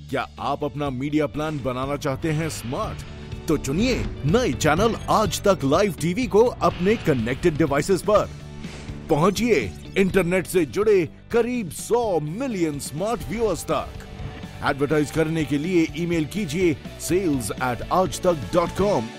क्या आप अपना मीडिया प्लान बनाना चाहते हैं स्मार्ट? तो चुनिए नए चैनल आज तक लाइव टीवी को अपने कनेक्टेड डिवाइसेस पर। पहुंचिए इंटरनेट से जुड़े करीब 100 मिलियन स्मार्ट व्यूअर्स तक। एडवर्टाइज करने के लिए ईमेल कीजिए sales@aajtak.com